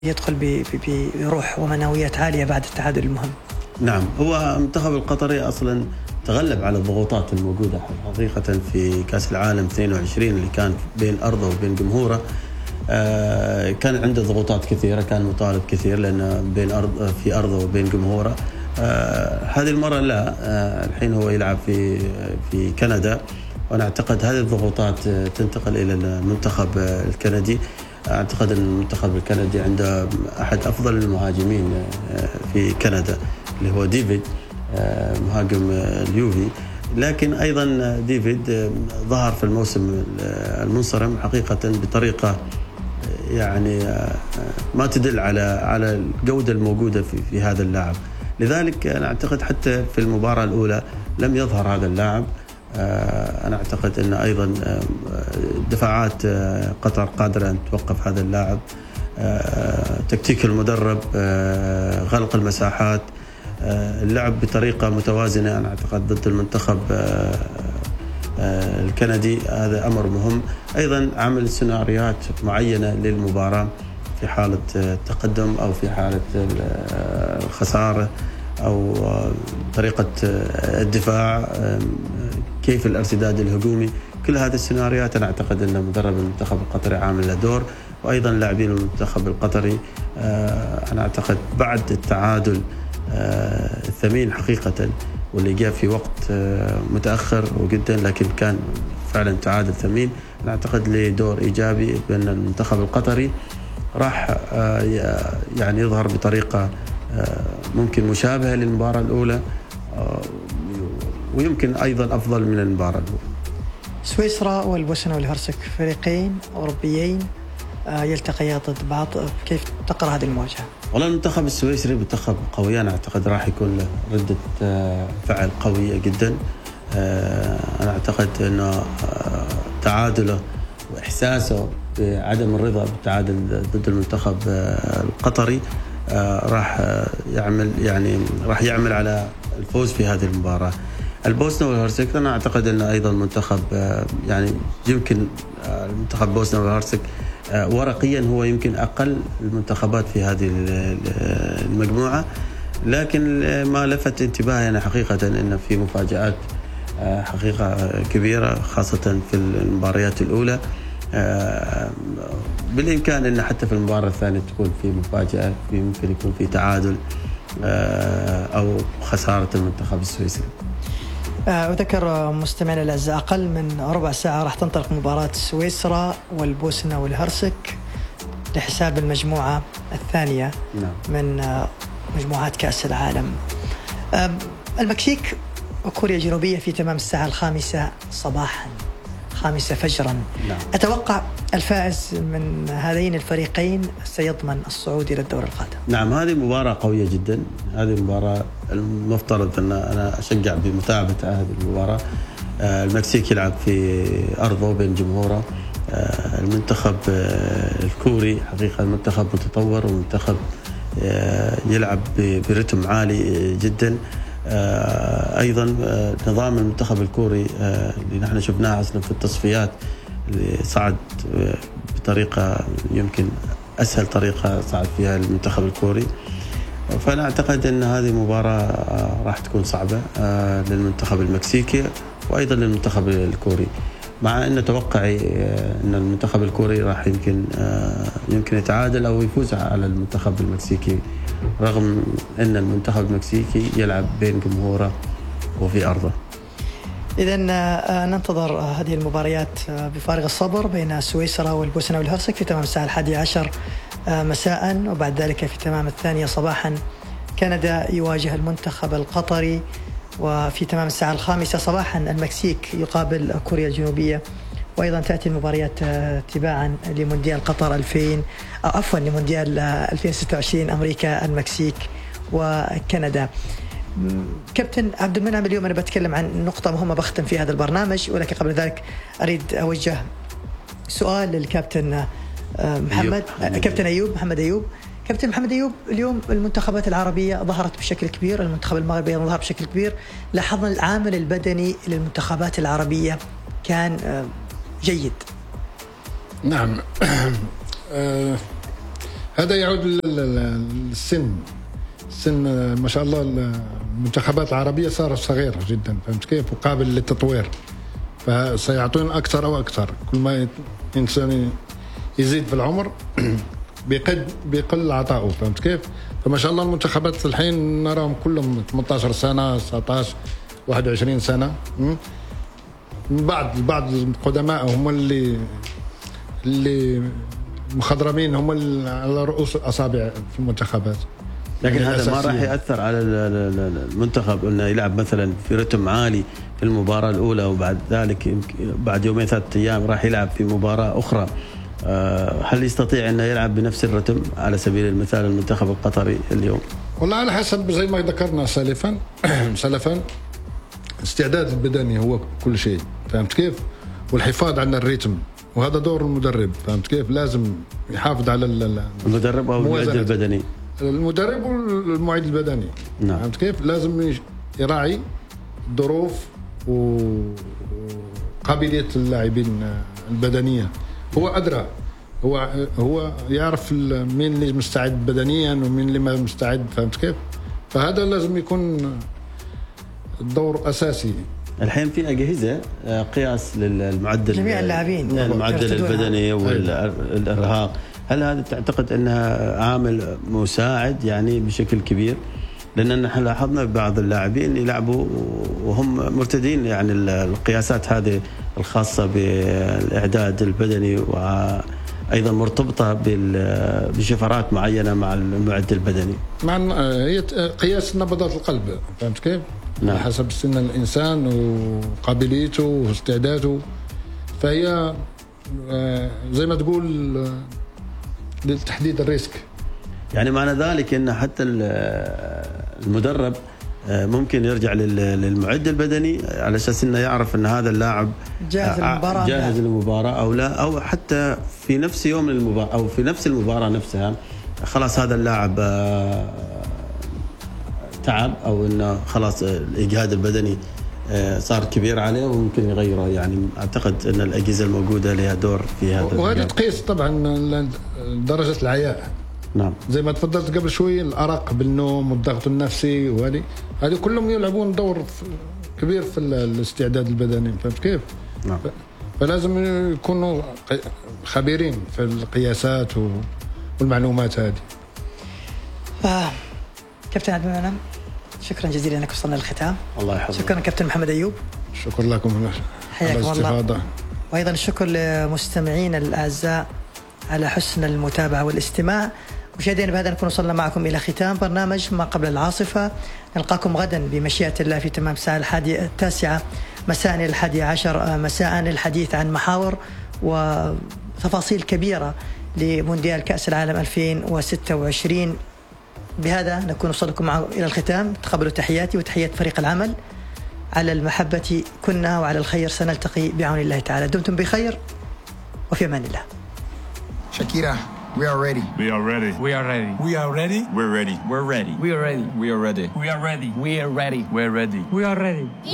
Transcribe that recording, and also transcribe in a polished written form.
يدخل بروح ومعنويات عالية بعد التعادل المهم. نعم، هو المنتخب القطري أصلا تغلب على الضغوطات الموجودة حقيقة في كأس العالم 22 اللي كان بين أرضه وبين جمهوره. كان عنده ضغوطات كثيرة، كان مطالب كثير لأنه في أرضه وبين جمهوره. هذه المرة لا، الحين هو يلعب في كندا، وأنا أعتقد هذه الضغوطات تنتقل إلى المنتخب الكندي. أعتقد أن المنتخب الكندي عنده أحد أفضل المهاجمين في كندا اللي هو ديفيد، مهاجم اليوفي. لكن أيضا ديفيد ظهر في الموسم المنصرم حقيقة بطريقة يعني ما تدل على الجودة الموجودة في هذا اللاعب. لذلك أنا أعتقد حتى في المباراة الأولى لم يظهر هذا اللاعب. أنا أعتقد أن أيضا دفاعات قطر قادرة أن توقف هذا اللاعب. تكتيك المدرب، غلق المساحات، اللعب بطريقة متوازنة، أنا أعتقد ضد المنتخب الكندي هذا أمر مهم. أيضا عمل سيناريوهات معينة للمباراة في حالة التقدم أو في حالة الخسارة أو طريقة الدفاع، كيف الارتداد الهجومي. كل هذه السيناريوهات أنا أعتقد أن مدرب المنتخب القطري عامل له دور، وأيضا لاعبين المنتخب القطري. أنا أعتقد بعد التعادل الثمين حقيقة واللي جاء في وقت متأخر وجدا، لكن كان فعلا تعادل ثمين، أنا أعتقد له دور إيجابي بأن المنتخب القطري راح يعني يظهر بطريقة ممكن مشابهة للمباراة الأولى، ويمكن أيضا أفضل من المباراة الأولى. سويسرا والبوسنة والهرسك فريقين أوروبيين يلتقيان ضد بعض، كيف تقرأ هذه المواجهة؟ والله المنتخب السويسري منتخب قوي، أنا أعتقد راح يكون له ردة فعل قوية جدا. أنا أعتقد أنه تعادله وإحساسه بعدم الرضا بالتعادل ضد المنتخب القطري راح يعمل على الفوز في هذه المباراة. البوسنة والهرسك أنا أعتقد أن أيضا منتخب يعني يمكن المنتخب البوسنة والهرسك ورقيا هو يمكن أقل المنتخبات في هذه المجموعة، لكن ما لفت انتباهي أنا حقيقة أن في مفاجآت حقيقة كبيرة خاصة في المباريات الأولى. بالإمكان أن حتى في المباراة الثانية تكون في مفاجأة، يمكن يكون في تعادل أو خسارة المنتخب السويسري. أذكر مستمعينا الأعزاء أقل من ربع ساعة راح تنطلق مباراة سويسرا والبوسنة والهرسك لحساب المجموعة الثانية من مجموعات كأس العالم. المكسيك وكوريا الجنوبية في تمام الساعة 5 صباحا 5 فجرا. أتوقع الفائز من هذين الفريقين سيضمن الصعود إلى الدور القادم. نعم، هذه مباراة قوية جدا. هذه المباراة المفترض أن أنا أشجع بمتابعة هذه المباراة. المكسيك يلعب في أرضه بين جمهوره. المنتخب الكوري حقيقة منتخب متطور ومنتخب يلعب برتم عالي جدا. أيضا نظام المنتخب الكوري اللي نحن شفناه أصلا في التصفيات اللي صعد بطريقة يمكن أسهل طريقة صعد فيها المنتخب الكوري. فأنا أعتقد أن هذه مباراة راح تكون صعبة للمنتخب المكسيكي وأيضا للمنتخب الكوري، مع أن توقعي أن المنتخب الكوري راح يمكن يتعادل أو يفوز على المنتخب المكسيكي، رغم أن المنتخب المكسيكي يلعب بين جمهوره وفي أرضه. إذن ننتظر هذه المباريات بفارغ الصبر بين سويسرا والبوسنة والهرسك في تمام الساعة 11 مساء، وبعد ذلك في تمام 2 صباحا كندا يواجه المنتخب القطري، وفي تمام الساعة 5 صباحا المكسيك يقابل كوريا الجنوبية. وأيضا تأتي المباريات تباعا لمونديال قطر لمونديال 2026 أمريكا المكسيك وكندا. كابتن عبد المنعم، اليوم أنا بتكلم عن نقطة مهمة بختم في هذا البرنامج، ولكن قبل ذلك أريد أوجه سؤال للكابتن كابتن محمد أيوب. كابتن محمد أيوب، اليوم المنتخبات العربية ظهرت بشكل كبير، المنتخب المغربي ظهر بشكل كبير. لاحظنا العامل البدني للمنتخبات العربية كان جيد. نعم. هذا يعود للسن. ما شاء الله المنتخبات العربية صارت صغيرة جدا، فهمت كيف، وقابل للتطوير، فسيعطون أكثر وأكثر. كل ما إنسان يزيد في العمر بيقل عطاؤه، فهمت كيف. فما شاء الله المنتخبات الحين نراهم كلهم 18 سنة 19 21 سنة. بعض القدماء هم اللي مخضرمين، هم على رؤوس الأصابع في المنتخبات. لكن هذا ما راح يأثر على المنتخب انه يلعب مثلا في رتم عالي في المباراة الأولى، وبعد ذلك بعد يومين 3 أيام راح يلعب في مباراة أخرى. هل يستطيع انه يلعب بنفس الرتم على سبيل المثال المنتخب القطري اليوم؟ والله على حسب، زي ما ذكرنا سلفا الاستعداد البدني هو كل شيء، فهمت كيف، والحفاظ على الريتم، وهذا دور المدرب، فهمت كيف. لازم يحافظ على المدرب او المعد البدني، المدرب والمعد البدني. نعم. فهمت كيف. لازم يراعي ظروف وقابلية اللاعبين البدنية. هو أدرى، هو يعرف مين اللي مستعد بدنيا ومين اللي ما مستعد، فهمت كيف. فهذا لازم يكون الدور أساسي. الحين في أجهزة قياس للمعدل، جميع اللاعبين، المعدل البدني والإرهاق. هل هذا تعتقد أنها عامل مساعد يعني بشكل كبير؟ لأن نحن لاحظنا بعض اللاعبين يلعبوا وهم مرتدين يعني القياسات هذه الخاصة بالإعداد البدني، وأيضا مرتبطة بشفرات معينة مع المعد البدني. هي قياس نبضات القلب، فهمت كيف؟ نعم. حسب سن الإنسان وقابليته واستعداده، فهي زي ما تقول لتحديد الريسك. يعني معنى ذلك أن حتى المدرب ممكن يرجع للمعد البدني على أساس أنه يعرف أن هذا اللاعب جاهز للمباراة أو لا، أو حتى في نفس يوم المباراة أو في نفس المباراة نفسها خلاص هذا اللاعب تعب، أو أنه خلاص الإجهاد البدني صار كبير عليه وممكن يغيره. يعني أعتقد أن الأجهزة الموجودة لها دور في هذا. وهذا تقيس طبعا درجة العياء. نعم. زي ما تفضلت قبل شوي، الأرق بالنوم والضغط النفسي، هذه كلهم يلعبون دور كبير في الاستعداد البدني، فهمت كيف؟ نعم. فلازم يكونوا خبيرين في القياسات والمعلومات هذه. كابتن عبد المنعم، شكرا جزيلا انك وصلنا للختام. الله يحفظك. شكرا كابتن محمد ايوب. شكرا لكم على الاستفاضة. وايضا الشكر لمستمعينا الاعزاء على حسن المتابعه والاستماع. مشاهدينا، بهذا نكون وصلنا معكم الى ختام برنامج ما قبل العاصفه. نلقاكم غدا بمشيئه الله في تمام الساعه 9 مساء الى 11 مساء للحديث عن محاور وتفاصيل كبيره لمونديال كاس العالم 2026. بهذا نكون وصلكم إلى الختام. تقبلوا تحياتي وتحيات فريق العمل. على المحبة كنا وعلى الخير سنلتقي بعون الله تعالى. دمتم بخير وفي أمان الله. Shakira, we are ready. We are ready. We are ready. We are ready. We're ready. We're ready. We are ready. We are ready. We are ready. We are ready. We're ready. We're ready. We are ready.